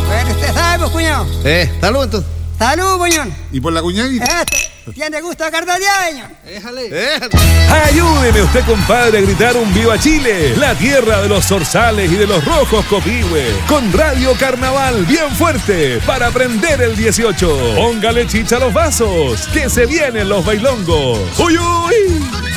Bueno, usted sabe, pues, cuñado. Salud entonces. Salud, Buñón. ¿Y por la cuñadita? Tiene gusto de cardadeño. Ayúdeme usted, compadre, a gritar un viva Chile, la tierra de los zorzales y de los rojos copihue, con Radio Carnaval bien fuerte para prender el 18. Póngale chicha a los vasos, que se vienen los bailongos. ¡Uy, uy!